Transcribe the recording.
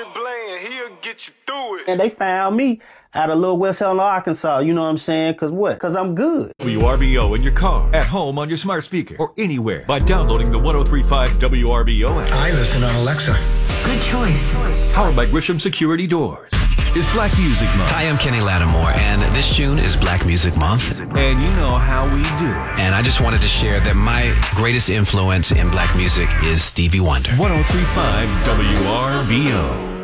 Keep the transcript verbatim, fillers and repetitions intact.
Bland, he'll get you through it. And they found me out of Little West Helena, Arkansas. You know what I'm saying? Because what? Because I'm good. W R B O in your car, at home on your smart speaker, or anywhere by downloading the one oh three point five W R B O app. I listen on Alexa. Good choice. Powered by Grisham Security Doors. It's Black Music Month. Hi, I'm Kenny Lattimore, and this June is Black Music Month. And you know how we do it. And I just wanted to share that my greatest influence in black music is Stevie Wonder. one oh three point five W R B O.